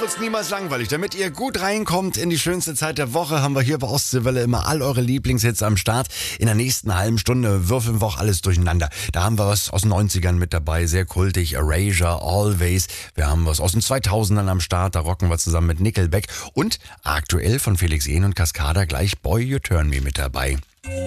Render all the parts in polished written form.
wird's niemals langweilig. Damit ihr gut reinkommt in die schönste Zeit der Woche, haben wir hier bei Ostseewelle immer all eure Lieblingshits am Start. In der nächsten halben Stunde würfeln wir auch alles durcheinander. Da haben wir was aus den 90ern mit dabei, sehr kultig, Erasure, Always. Wir haben was aus den 2000ern am Start, da rocken wir zusammen mit Nickelback. Und aktuell von Felix Jähn und Cascada gleich Boy You Turn Me mit dabei.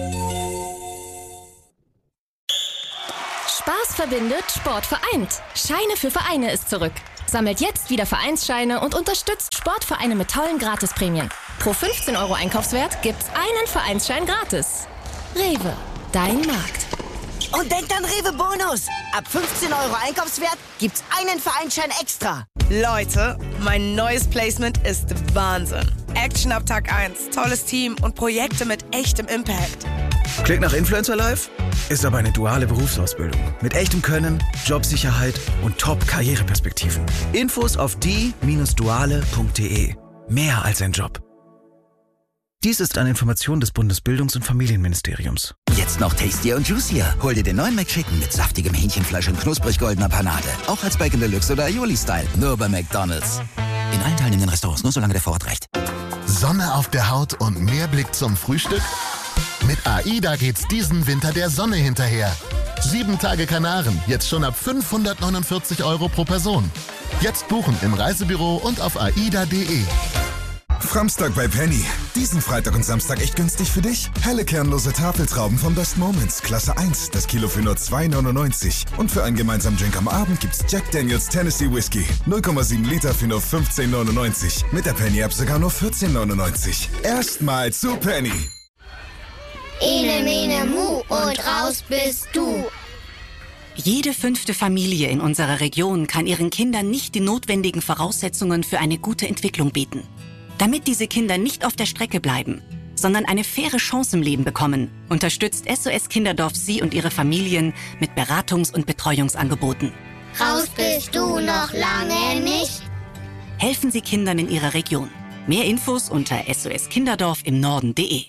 Spaß verbindet, Sport vereint. Scheine für Vereine ist zurück. Sammelt jetzt wieder Vereinsscheine und unterstützt Sportvereine mit tollen Gratisprämien. Pro 15 € Einkaufswert gibt's einen Vereinsschein gratis. Rewe, dein Markt. Und denkt an Rewe Bonus. Ab 15 € Einkaufswert gibt's einen Vereinsschein extra. Leute, mein neues Placement ist Wahnsinn. Action ab Tag 1, tolles Team und Projekte mit echtem Impact. Klingt nach Influencer Life? Ist aber eine duale Berufsausbildung. Mit echtem Können, Jobsicherheit und Top-Karriereperspektiven. Infos auf die-duale.de. Mehr als ein Job. Dies ist eine Information des Bundesbildungs- und Familienministeriums. Jetzt noch tastier und juicier. Hol dir den neuen McChicken mit saftigem Hähnchenfleisch und knusprig goldener Panade. Auch als Bacon Deluxe oder Aioli-Style. Nur bei McDonald's. In allen teilnehmenden Restaurants, nur solange der Vorrat reicht. Sonne auf der Haut und mehr Blick zum Frühstück? Mit AIDA geht's diesen Winter der Sonne hinterher. 7 Tage Kanaren, jetzt schon ab 549 € pro Person. Jetzt buchen im Reisebüro und auf aida.de. Framstag bei Penny. Diesen Freitag und Samstag echt günstig für dich? Helle kernlose Tafeltrauben von Best Moments, Klasse 1, das Kilo für nur 2,99. Und für einen gemeinsamen Drink am Abend gibt's Jack Daniels Tennessee Whiskey. 0,7 Liter für nur 15,99. Mit der Penny-App sogar nur 14,99. Erstmal zu Penny. Ene, mene, mu und raus bist du. Jede 5. Familie in unserer Region kann ihren Kindern nicht die notwendigen Voraussetzungen für eine gute Entwicklung bieten. Damit diese Kinder nicht auf der Strecke bleiben, sondern eine faire Chance im Leben bekommen, unterstützt SOS Kinderdorf Sie und Ihre Familien mit Beratungs- und Betreuungsangeboten. Raus bist du noch lange nicht. Helfen Sie Kindern in Ihrer Region. Mehr Infos unter soskinderdorfimnorden.de.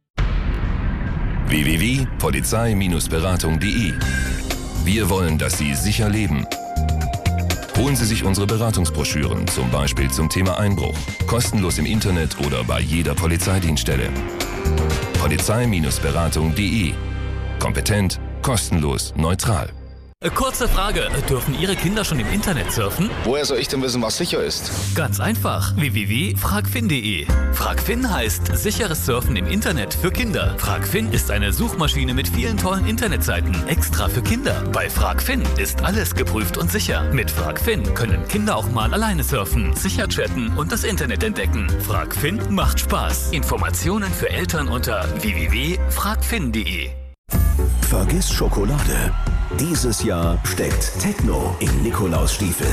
www.polizei-beratung.de. Wir wollen, dass Sie sicher leben. Holen Sie sich unsere Beratungsbroschüren, zum Beispiel zum Thema Einbruch. Kostenlos im Internet oder bei jeder Polizeidienststelle. Polizei-beratung.de. Kompetent, kostenlos, neutral. Kurze Frage, dürfen Ihre Kinder schon im Internet surfen? Woher soll ich denn wissen, was sicher ist? Ganz einfach, www.fragfin.de. Fragfin heißt sicheres Surfen im Internet für Kinder. Fragfin ist eine Suchmaschine mit vielen tollen Internetseiten, extra für Kinder. Bei Fragfin ist alles geprüft und sicher. Mit Fragfin können Kinder auch mal alleine surfen, sicher chatten und das Internet entdecken. Fragfin macht Spaß. Informationen für Eltern unter www.fragfin.de. Vergiss Schokolade. Dieses Jahr steckt Techno in Nikolausstiefel.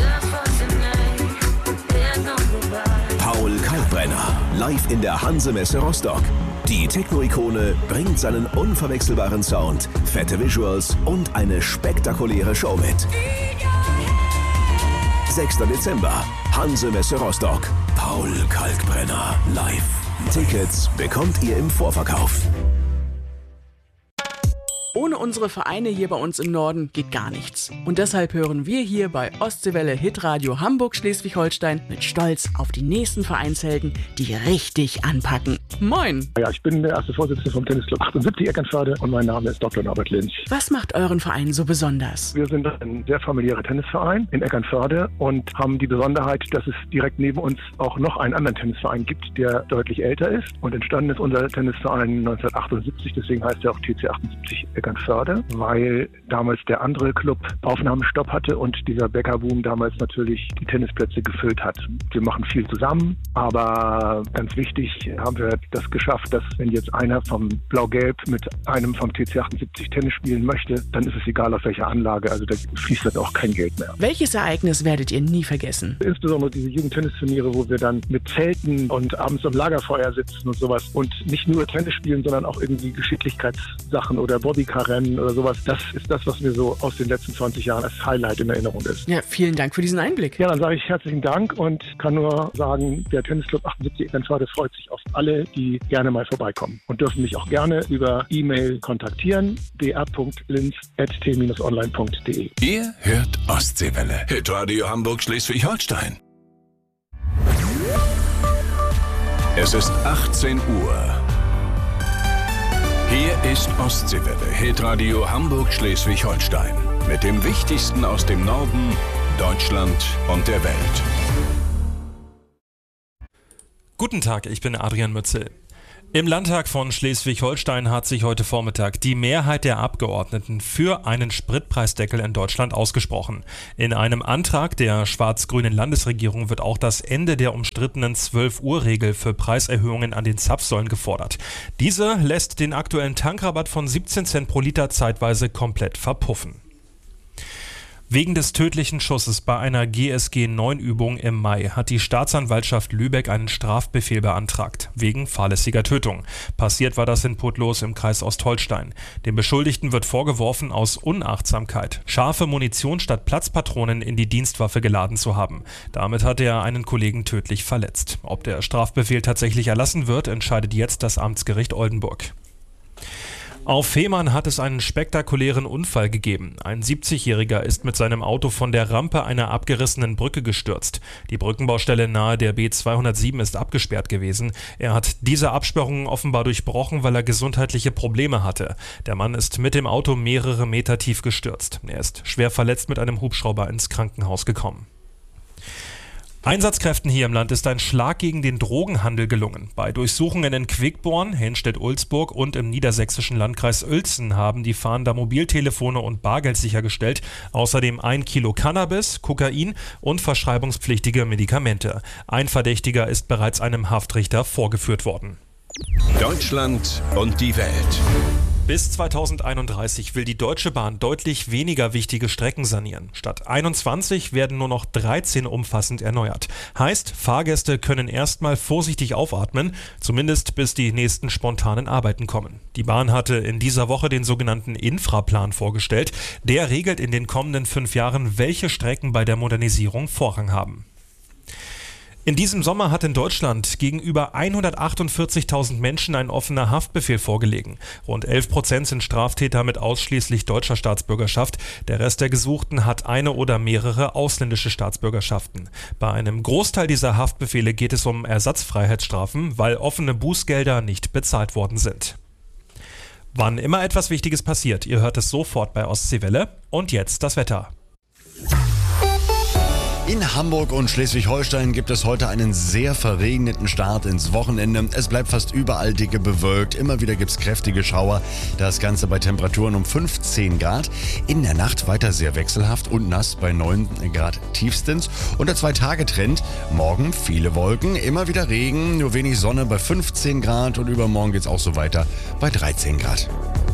Paul Kalkbrenner, live in der Hanse-Messe Rostock. Die Techno-Ikone bringt seinen unverwechselbaren Sound, fette Visuals und eine spektakuläre Show mit. 6. Dezember, Hanse-Messe Rostock. Paul Kalkbrenner live. Tickets bekommt ihr im Vorverkauf. Ohne unsere Vereine hier bei uns im Norden geht gar nichts. Und deshalb hören wir hier bei Ostseewelle Hitradio Hamburg-Schleswig-Holstein mit Stolz auf die nächsten Vereinshelden, die richtig anpacken. Moin! Ja, ich bin der erste Vorsitzende vom Tennisclub 78 Eckernförde und mein Name ist Dr. Norbert Linz. Was macht euren Verein so besonders? Wir sind ein sehr familiärer Tennisverein in Eckernförde und haben die Besonderheit, dass es direkt neben uns auch noch einen anderen Tennisverein gibt, der deutlich älter ist. Und entstanden ist unser Tennisverein 1978, deswegen heißt er auch TC 78 Eckernförde, weil damals der andere Club Aufnahmestopp hatte und dieser Bäckerboom damals natürlich die Tennisplätze gefüllt hat. Wir machen viel zusammen, aber ganz wichtig haben wir das geschafft, dass wenn jetzt einer vom Blau-Gelb mit einem vom TC 78 Tennis spielen möchte, dann ist es egal auf welcher Anlage, also da fließt dann auch kein Geld mehr. Welches Ereignis werdet ihr nie vergessen? Insbesondere diese Jugendtennisturniere, wo wir dann mit Zelten und abends am Lagerfeuer sitzen und sowas und nicht nur Tennis spielen, sondern auch irgendwie Geschicklichkeitssachen oder Bobbycar-Rennen oder sowas. Das ist das, was mir so aus den letzten 20 Jahren als Highlight in Erinnerung ist. Ja, vielen Dank für diesen Einblick. Ja, dann sage ich herzlichen Dank und kann nur sagen, der Tennisclub 78 Eckernförde freut sich auf alle, die gerne mal vorbeikommen und dürfen mich auch gerne über E-Mail kontaktieren, dr.linz@t-online.de. Ihr hört Ostseewelle, Hitradio Hamburg Schleswig-Holstein. Es ist 18 Uhr. Hier ist Ostseewelle, Hitradio Hamburg-Schleswig-Holstein. Mit dem Wichtigsten aus dem Norden, Deutschland und der Welt. Guten Tag, ich bin Adrian Mützel. Im Landtag von Schleswig-Holstein hat sich heute Vormittag die Mehrheit der Abgeordneten für einen Spritpreisdeckel in Deutschland ausgesprochen. In einem Antrag der schwarz-grünen Landesregierung wird auch das Ende der umstrittenen 12-Uhr-Regel für Preiserhöhungen an den Zapfsäulen gefordert. Diese lässt den aktuellen Tankrabatt von 17 Cent pro Liter zeitweise komplett verpuffen. Wegen des tödlichen Schusses bei einer GSG-9-Übung im Mai hat die Staatsanwaltschaft Lübeck einen Strafbefehl beantragt, wegen fahrlässiger Tötung. Passiert war das in Putlos im Kreis Ostholstein. Dem Beschuldigten wird vorgeworfen, aus Unachtsamkeit scharfe Munition statt Platzpatronen in die Dienstwaffe geladen zu haben. Damit hat er einen Kollegen tödlich verletzt. Ob der Strafbefehl tatsächlich erlassen wird, entscheidet jetzt das Amtsgericht Oldenburg. Auf Fehmarn hat es einen spektakulären Unfall gegeben. Ein 70-Jähriger ist mit seinem Auto von der Rampe einer abgerissenen Brücke gestürzt. Die Brückenbaustelle nahe der B207 ist abgesperrt gewesen. Er hat diese Absperrung offenbar durchbrochen, weil er gesundheitliche Probleme hatte. Der Mann ist mit dem Auto mehrere Meter tief gestürzt. Er ist schwer verletzt mit einem Hubschrauber ins Krankenhaus gekommen. Einsatzkräften hier im Land ist ein Schlag gegen den Drogenhandel gelungen. Bei Durchsuchungen in Quickborn, Henstedt-Ulzburg und im niedersächsischen Landkreis Uelzen haben die Fahnder Mobiltelefone und Bargeld sichergestellt. Außerdem 1 Kilo Cannabis, Kokain und verschreibungspflichtige Medikamente. Ein Verdächtiger ist bereits einem Haftrichter vorgeführt worden. Deutschland und die Welt. Bis 2031 will die Deutsche Bahn deutlich weniger wichtige Strecken sanieren. Statt 21 werden nur noch 13 umfassend erneuert. Heißt, Fahrgäste können erstmal vorsichtig aufatmen, zumindest bis die nächsten spontanen Arbeiten kommen. Die Bahn hatte in dieser Woche den sogenannten Infraplan vorgestellt. Der regelt in den kommenden 5 Jahren, welche Strecken bei der Modernisierung Vorrang haben. In diesem Sommer hat in Deutschland gegenüber 148.000 Menschen ein offener Haftbefehl vorgelegen. Rund 11% sind Straftäter mit ausschließlich deutscher Staatsbürgerschaft. Der Rest der Gesuchten hat eine oder mehrere ausländische Staatsbürgerschaften. Bei einem Großteil dieser Haftbefehle geht es um Ersatzfreiheitsstrafen, weil offene Bußgelder nicht bezahlt worden sind. Wann immer etwas Wichtiges passiert, ihr hört es sofort bei Ostseewelle. Und jetzt das Wetter. In Hamburg und Schleswig-Holstein gibt es heute einen sehr verregneten Start ins Wochenende. Es bleibt fast überall dicke bewölkt. Immer wieder gibt es kräftige Schauer. Das Ganze bei Temperaturen um 15 Grad. In der Nacht weiter sehr wechselhaft und nass bei 9 Grad tiefstens. Und der 2-Tage-Trend. Morgen viele Wolken, immer wieder Regen, nur wenig Sonne bei 15 Grad. Und übermorgen geht es auch so weiter bei 13 Grad.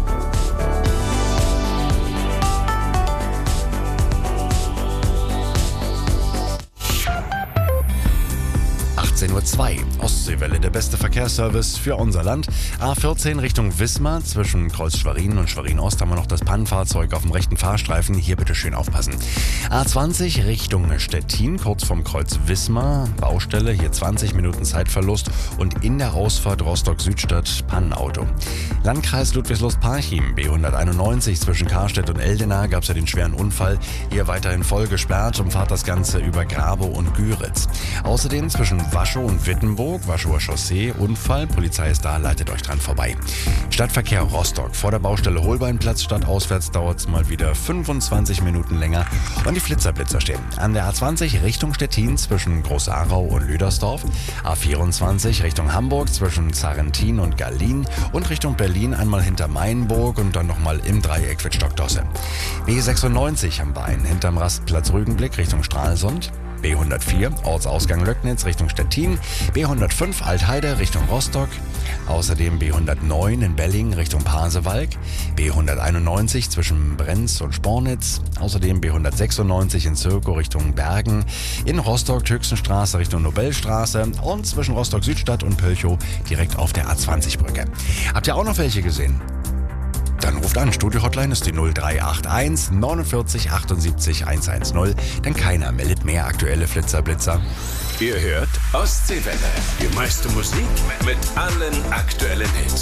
Uhr Ostseewelle, der beste Verkehrsservice für unser Land. A14 Richtung Wismar, zwischen Kreuz Schwerin und Schwerin-Ost haben wir noch das Pannenfahrzeug auf dem rechten Fahrstreifen. Hier bitte schön aufpassen. A20 Richtung Stettin, kurz vom Kreuz Wismar, Baustelle, hier 20 Minuten Zeitverlust und in der Ausfahrt Rostock-Südstadt Pannenauto. Landkreis Ludwigslust-Parchim, B191 zwischen Karstedt und Eldena gab es ja den schweren Unfall. Hier weiterhin voll gesperrt, umfahrt das Ganze über Grabow und Güritz. Außerdem zwischen Waschow und Wittenburg, Waschower Chaussee, Unfall, Polizei ist da, leitet euch dran vorbei. Stadtverkehr Rostock, vor der Baustelle Holbeinplatz, stadtauswärts dauert es mal wieder 25 Minuten länger und die Flitzer stehen. An der A20 Richtung Stettin zwischen Groß-Aarau und Lüdersdorf, A24 Richtung Hamburg zwischen Zarrentin und Gallien und Richtung Berlin einmal hinter Mainburg und dann nochmal im Dreieck Wittstock-Dosse. B96 am Bein hinterm Rastplatz Rügenblick Richtung Stralsund. B104 Ortsausgang Löcknitz Richtung Stettin, B105 Altheide Richtung Rostock, außerdem B109 in Belling Richtung Pasewalk, B191 zwischen Brenz und Spornitz, außerdem B196 in Zirkow Richtung Bergen, in Rostock Tüxenstraße Richtung Nobelstraße und zwischen Rostock Südstadt und Pölchow direkt auf der A20-Brücke. Habt ihr auch noch welche gesehen? Dann ruft an, Studio-Hotline ist die 0381 49 78 110, denn keiner meldet mehr aktuelle Flitzer-Blitzer. Ihr hört Ostseewelle, die meiste Musik mit allen aktuellen Hits.